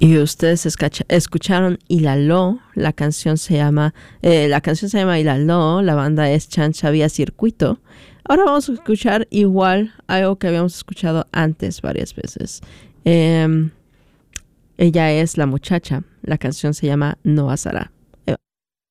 Y ustedes escucharon Ilaló, la canción se llama Ilaló, la banda es Chancha Vía Circuito. Ahora vamos a escuchar igual algo que habíamos escuchado antes varias veces. Ella es La Muchacha, la canción se llama No Azará.